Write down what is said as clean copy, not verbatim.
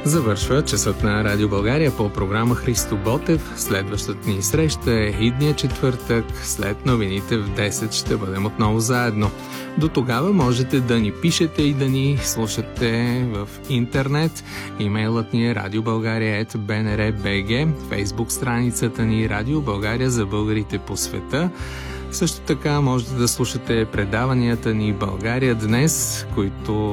Завършва часът на Радио България по програма Христо Ботев. Следващата ни среща е идния четвъртък. След новините в 10 ще бъдем отново заедно. До тогава можете да ни пишете и да ни слушате в интернет. Имейлът ни е radiobulgaria@bnr.bg, фейсбук страницата ни Радио България за българите по света. Също така можете да слушате предаванията ни България днес, които